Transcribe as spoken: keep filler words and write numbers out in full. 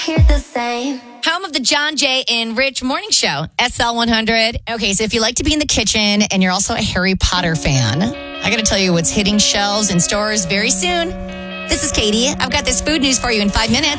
Hear the same. Home of the John Jay and Rich Morning Show, S L one hundred. Okay, so if you like to be in the kitchen and you're also a Harry Potter fan, I got to tell you what's hitting shelves in stores very soon. This is Katie. I've got this food news for you in five minutes.